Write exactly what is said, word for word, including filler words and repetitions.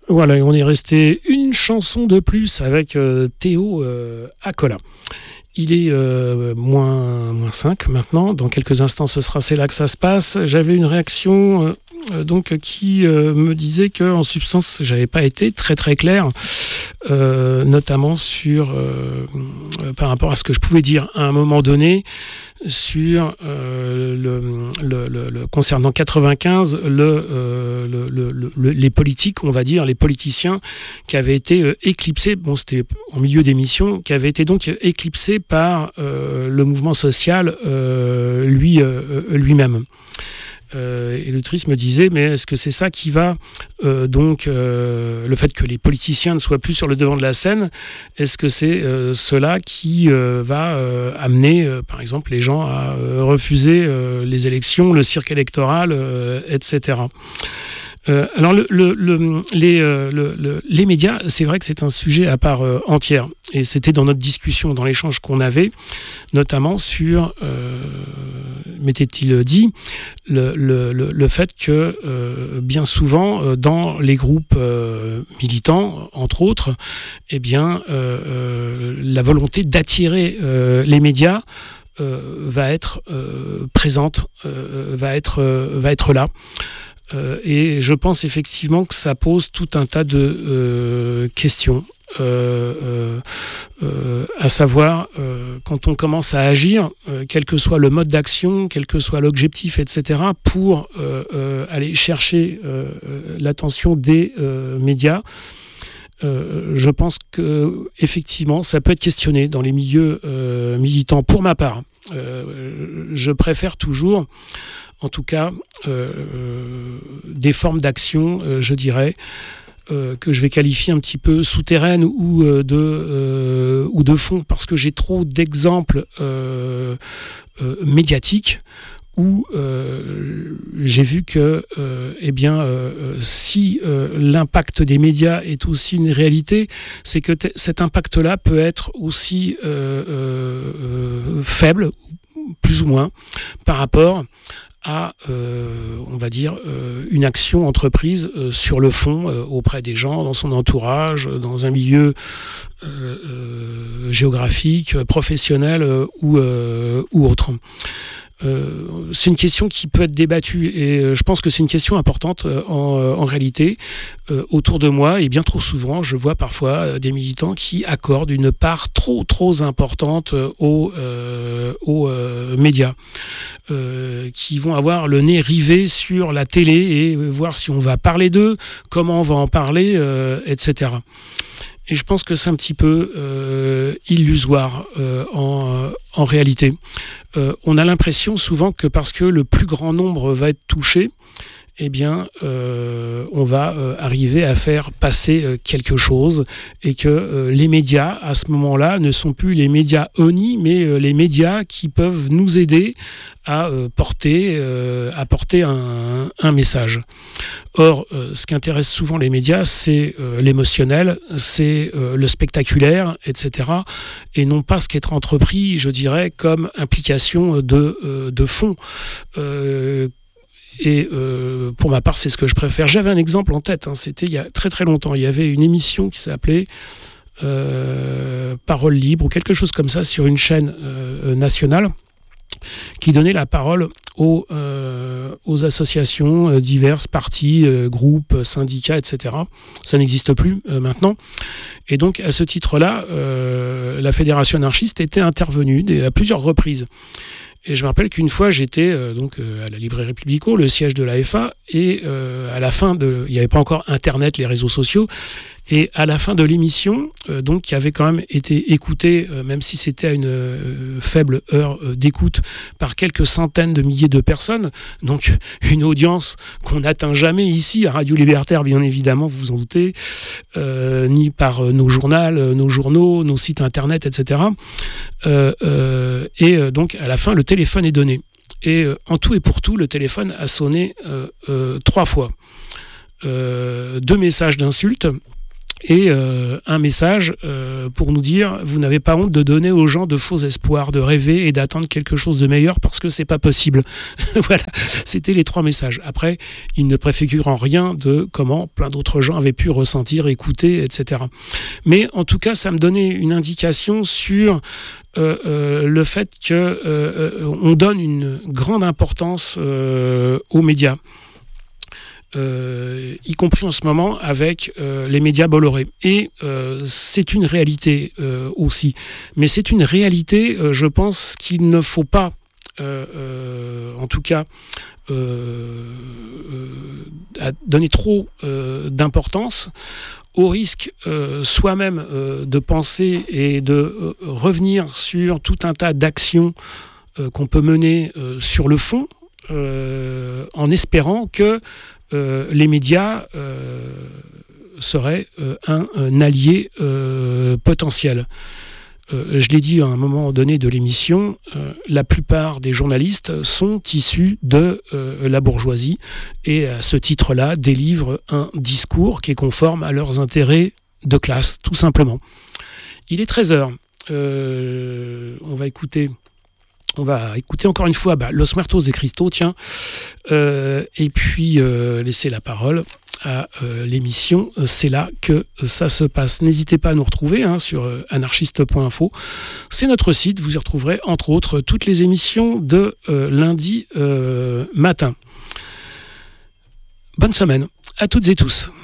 Voilà, et on est resté une chanson de plus avec euh, Théo euh, Acola. Il est euh, moins, moins cinq maintenant. Dans quelques instants, ce sera c'est là que ça se passe. J'avais une réaction euh, donc, qui euh, me disait qu'en substance, j'avais pas été très très clair, euh, notamment sur, euh, euh, par rapport à ce que je pouvais dire à un moment donné sur euh, le, le, le, le concernant quatre-vingt-quinze le, euh, le, le, le, les politiques, on va dire, les politiciens qui avaient été euh, éclipsés, bon c'était en milieu d'émission, qui avaient été donc éclipsés par euh, le mouvement social euh, lui, euh, lui-même. Euh, et l'autrice me disait, mais est-ce que c'est ça qui va, euh, donc, euh, le fait que les politiciens ne soient plus sur le devant de la scène, est-ce que c'est euh, cela qui euh, va euh, amener, euh, par exemple, les gens à euh, refuser euh, les élections, le cirque électoral, euh, et cetera. Euh, alors le, le, le, les, euh, le, le, les médias, c'est vrai que c'est un sujet à part euh, entière, et c'était dans notre discussion, dans l'échange qu'on avait, notamment sur, euh, m'était-il dit, le, le, le, le fait que euh, bien souvent euh, dans les groupes euh, militants, entre autres, eh bien euh, euh, la volonté d'attirer euh, les médias euh, va être euh, présente, euh, va être, euh, va être là. Euh, et je pense effectivement que ça pose tout un tas de euh, questions, euh, euh, euh, à savoir euh, quand on commence à agir, euh, quel que soit le mode d'action, quel que soit l'objectif, et cetera, pour euh, euh, aller chercher euh, l'attention des euh, médias. Euh, je pense que effectivement, ça peut être questionné dans les milieux euh, militants. Pour ma part, euh, je préfère toujours, en tout cas, euh, des formes d'action, euh, je dirais, euh, que je vais qualifier un petit peu souterraines ou euh, de euh, ou de fond, parce que j'ai trop d'exemples euh, euh, médiatiques où euh, j'ai vu que euh, eh bien, euh, si euh, l'impact des médias est aussi une réalité, c'est que t- cet impact-là peut être aussi euh, euh, faible, plus ou moins, par rapport à, euh, on va dire, euh, une action entreprise euh, sur le fond, euh, auprès des gens, dans son entourage, dans un milieu euh, euh, géographique, professionnel euh, ou, euh, ou autre. Euh, c'est une question qui peut être débattue et je pense que c'est une question importante euh, en, euh, en réalité. Euh, autour de moi, et bien trop souvent, je vois parfois euh, des militants qui accordent une part trop trop importante euh, aux, euh, aux euh, médias, euh, qui vont avoir le nez rivé sur la télé et euh, voir si on va parler d'eux, comment on va en parler, euh, et cetera. Et je pense que c'est un petit peu euh, illusoire euh, en, euh, en réalité. Euh, on a l'impression souvent que parce que le plus grand nombre va être touché, eh bien, euh, on va euh, arriver à faire passer euh, quelque chose et que euh, les médias, à ce moment-là, ne sont plus les médias honnis, mais euh, les médias qui peuvent nous aider à euh, porter, euh, à porter un, un message. Or, euh, ce qui intéresse souvent les médias, c'est euh, l'émotionnel, c'est euh, le spectaculaire, et cetera, et non pas ce qui est entrepris, je dirais, comme implication de, euh, de fond. Euh, Et euh, pour ma part, c'est ce que je préfère. J'avais un exemple en tête, hein, c'était il y a très très longtemps. Il y avait une émission qui s'appelait euh, Parole libre ou quelque chose comme ça sur une chaîne euh, nationale qui donnait la parole aux, euh, aux associations euh, diverses, partis, euh, groupes, syndicats, et cetera. Ça n'existe plus euh, maintenant. Et donc, à ce titre-là, euh, la Fédération anarchiste était intervenue à plusieurs reprises. Et je me rappelle qu'une fois, j'étais euh, donc euh, à la librairie Publico, le siège de l'A F A, et euh, à la fin de, il n'y avait pas encore Internet, les réseaux sociaux, et à la fin de l'émission, euh, donc qui avait quand même été écoutée, euh, même si c'était à une euh, faible heure euh, d'écoute, par quelques centaines de milliers de personnes, donc une audience qu'on n'atteint jamais ici à Radio Libertaire, bien évidemment, vous vous en doutez, euh, ni par euh, nos journaux, nos journaux, nos sites internet, et cetera. Euh, euh, et euh, donc à la fin, le téléphone est donné. Et euh, en tout et pour tout, le téléphone a sonné euh, euh, trois fois. Euh, deux messages d'insultes et euh, un message euh, pour nous dire vous n'avez pas honte de donner aux gens de faux espoirs, de rêver et d'attendre quelque chose de meilleur parce que c'est pas possible. Voilà, c'était les trois messages. Après, il ne préfigure en rien de comment plein d'autres gens avaient pu ressentir, écouter, et cetera. Mais en tout cas, ça me donnait une indication sur euh, euh, le fait que euh, on donne une grande importance euh, aux médias. Euh, y compris en ce moment avec euh, les médias Bolloré. Et euh, c'est une réalité euh, aussi. Mais c'est une réalité, euh, je pense qu'il ne faut pas, euh, euh, en tout cas, euh, euh, donner trop euh, d'importance au risque euh, soi-même euh, de penser et de euh, revenir sur tout un tas d'actions euh, qu'on peut mener euh, sur le fond, euh, en espérant que Euh, les médias euh, seraient euh, un, un allié euh, potentiel. Euh, je l'ai dit à un moment donné de l'émission, euh, la plupart des journalistes sont issus de euh, la bourgeoisie et à ce titre-là délivrent un discours qui est conforme à leurs intérêts de classe, tout simplement. Il est treize heures. Euh, on va écouter... On va écouter encore une fois bah, Los Muertos de Cristo, tiens, euh, et puis euh, laisser la parole à euh, l'émission. C'est là que ça se passe. N'hésitez pas à nous retrouver hein, sur euh, anarchiste point info. C'est notre site. Vous y retrouverez entre autres toutes les émissions de euh, lundi euh, matin. Bonne semaine à toutes et tous.